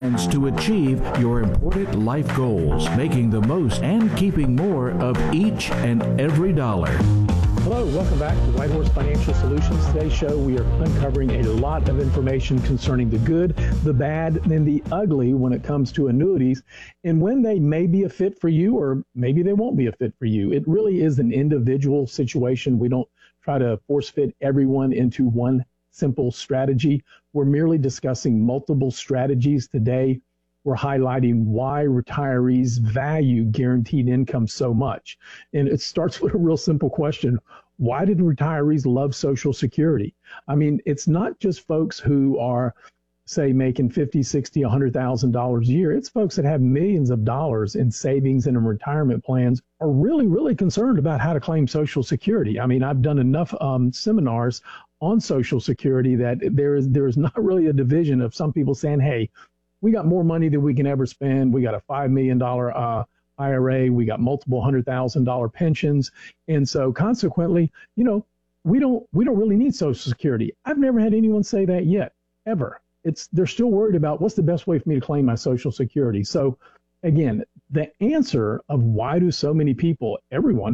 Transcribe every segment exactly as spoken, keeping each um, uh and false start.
chance to achieve your important life goals, making the most and keeping more of each and every dollar. Hello, welcome back to White Horse Financial Solutions. Today's show, we are uncovering a lot of information concerning the good, the bad, and the ugly when it comes to annuities, and when they may be a fit for you or maybe they won't be a fit for you. It really is an individual situation. We don't try to force fit everyone into one simple strategy. We're merely discussing multiple strategies today. We're highlighting why retirees value guaranteed income so much. And it starts with a real simple question. Why did retirees love Social Security? I mean, it's not just folks who are, say, making fifty, sixty, one hundred thousand dollars a year. It's folks that have millions of dollars in savings and in retirement plans are really, really concerned about how to claim Social Security. I mean, I've done enough um, seminars on Social Security that there is there is not really a division of some people saying, hey, we got more money than we can ever spend. We got a five million dollars uh, I R A. We got multiple hundred thousand dollar pensions. And so consequently, you know, we don't we don't really need Social Security. I've never had anyone say that yet, ever. It's they're still worried about what's the best way for me to claim my Social Security. So again, the answer of why do so many people, everyone,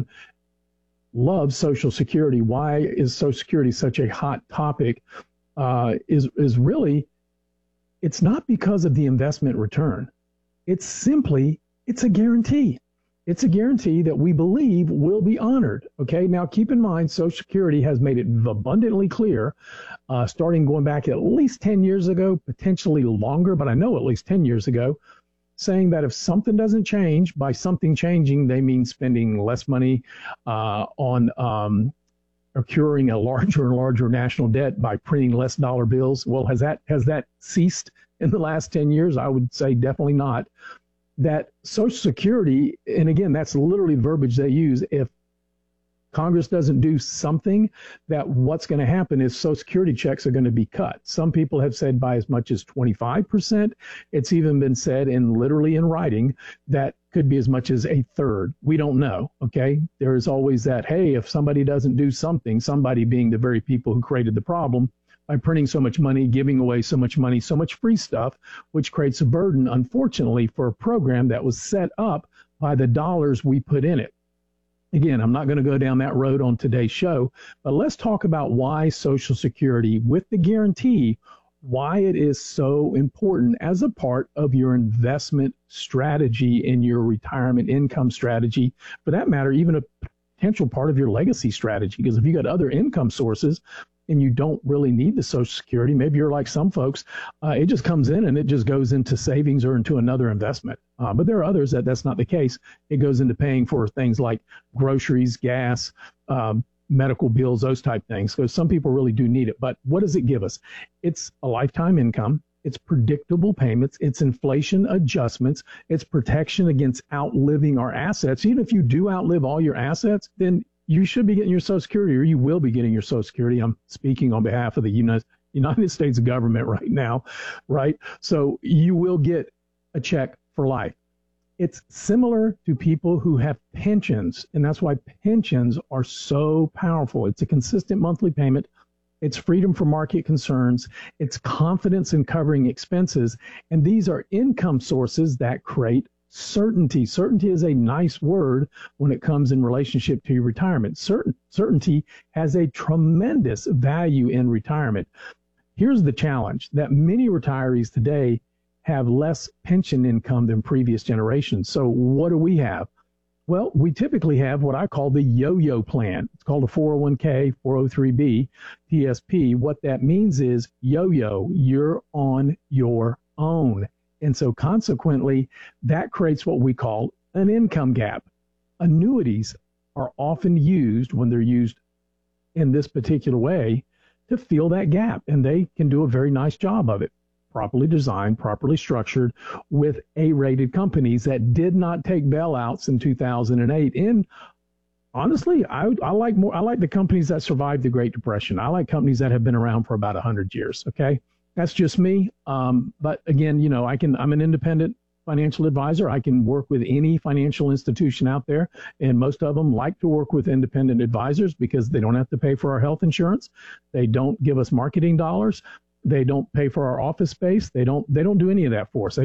love Social Security, why is Social Security such a hot topic, uh, is is really, it's not because of the investment return. It's simply, it's a guarantee. It's a guarantee that we believe will be honored. Okay, now keep in mind, Social Security has made it abundantly clear, uh, starting going back at least ten years ago, potentially longer, but I know at least ten years ago, saying that if something doesn't change, by something changing, they mean spending less money uh, on um, accruing a larger and larger national debt by printing less dollar bills. Well, has that has that ceased in the last ten years? I would say definitely not. That Social Security, and again, that's literally the verbiage they use, if Congress doesn't do something, that what's going to happen is Social Security checks are going to be cut. Some people have said by as much as twenty-five percent. It's even been said in literally in writing that could be as much as a third. We don't know, okay? There is always that, hey, if somebody doesn't do something, somebody being the very people who created the problem, by printing so much money, giving away so much money, so much free stuff, which creates a burden, unfortunately, for a program that was set up by the dollars we put in it. Again, I'm not going to go down that road on today's show, but let's talk about why Social Security, with the guarantee, why it is so important as a part of your investment strategy in your retirement income strategy, for that matter, even a potential part of your legacy strategy. Because if you got other income sources and you don't really need the Social Security, maybe you're like some folks, uh, it just comes in and it just goes into savings or into another investment. Uh, but there are others that that's not the case. It goes into paying for things like groceries, gas, um, medical bills, those type things. So some people really do need it. But what does it give us? It's a lifetime income. It's predictable payments. It's inflation adjustments. It's protection against outliving our assets. Even if you do outlive all your assets, then you should be getting your Social Security, or you will be getting your Social Security. I'm speaking on behalf of the United, United States government right now, right? So you will get a check for life. It's similar to people who have pensions, and that's why pensions are so powerful. It's a consistent monthly payment. It's freedom from market concerns. It's confidence in covering expenses. And these are income sources that create certainty. Certainty is a nice word when it comes in relationship to your retirement. Certain, certainty has a tremendous value in retirement. Here's the challenge, that many retirees today have less pension income than previous generations. So what do we have? Well, we typically have what I call the yo-yo plan. It's called a four oh one k, four oh three b, T S P. What that means is yo-yo, you're on your own. And so consequently, that creates what we call an income gap. Annuities are often used, when they're used in this particular way, to fill that gap. And they can do a very nice job of it. Properly designed, properly structured, with A-rated companies that did not take bailouts in two thousand eight. And honestly, I, I like more. I like the companies that survived the Great Depression. I like companies that have been around for about one hundred years. Okay, that's just me. Um, but again, you know, I can. I'm an independent financial advisor. I can work with any financial institution out there, and most of them like to work with independent advisors because they don't have to pay for our health insurance. They don't give us marketing dollars. They don't pay for our office space. They don't. They don't do any of that for us. They